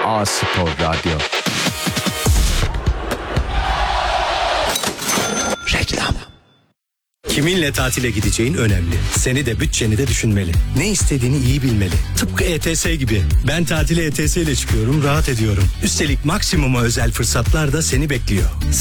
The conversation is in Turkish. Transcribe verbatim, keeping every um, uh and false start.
A-Spor Radyo. Reklam. Kiminle tatile gideceğin önemli. Seni de bütçeni de düşünmeli. Ne istediğini iyi bilmeli. Tıpkı E T S gibi. Ben tatile E T S ile çıkıyorum, rahat ediyorum. Üstelik maksimuma özel fırsatlar da seni bekliyor.